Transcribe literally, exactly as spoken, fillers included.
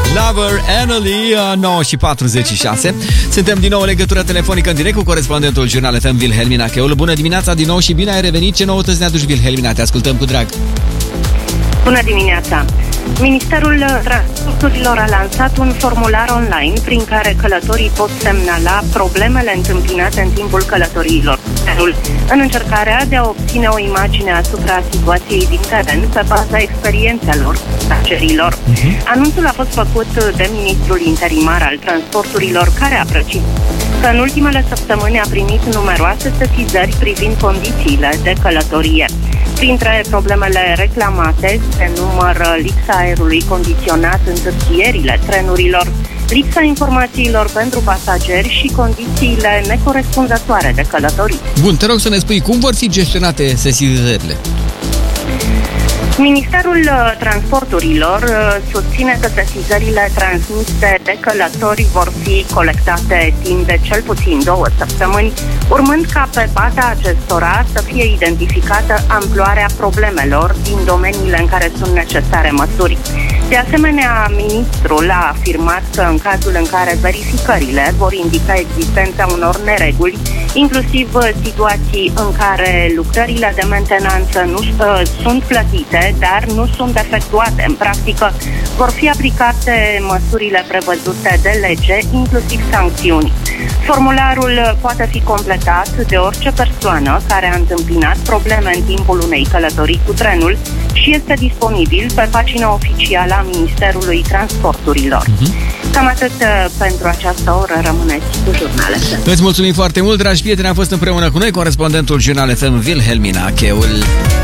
Lover, Annalie, nouă și patruzeci și șase. Suntem din nou în legătură telefonică în direct cu corespondentul Jurnal F M, Wilhelmina Cheul. Bună dimineața din nou și bine ai revenit. Ce noutăți ne aduci, Wilhelmina? Te ascultăm cu drag. Bună dimineața! Ministerul Transporturilor a lansat un formular online prin care călătorii pot semnala problemele întâmpinate în timpul călătoriilor în încercarea de a obține o imagine asupra situației din teren pe baza experiențelor pasagerilor. Uh-huh. Anunțul a fost făcut de ministrul interimar al transporturilor, care a precisat că în ultimele săptămâni a primit numeroase sesizări privind condițiile de călătorie. Printre problemele reclamate se numără lipsa aerului condiționat, întârzierile trenurilor, lipsa informațiilor pentru pasageri și condițiile necorespunzătoare de călătorii. Bun, te rog să ne spui cum vor fi gestionate sesizările. Ministerul Transporturilor susține că sesizările transmise de călători vor fi colectate timp de cel puțin două săptămâni, urmând ca pe baza acestora să fie identificată amploarea problemelor din domeniile în care sunt necesare măsuri. De asemenea, ministrul a afirmat că în cazul în care verificările vor indica existența unor nereguli, inclusiv situații în care lucrările de mentenanță nu uh, sunt plătite, dar nu sunt efectuate în practică, vor fi aplicate măsurile prevăzute de lege, inclusiv sancțiuni. Formularul poate fi completat de orice persoană care a întâmpinat probleme în timpul unei călătorii cu trenul și este disponibil pe pagina oficială a Ministerului Transporturilor. Uh-huh. Cam atât pentru această oră. Rămâneți cu Jurnal F M. Îți mulțumim foarte mult, dragi prieteni, am fost împreună cu noi corespondentul Jurnal F M, Wilhelmina Cheul.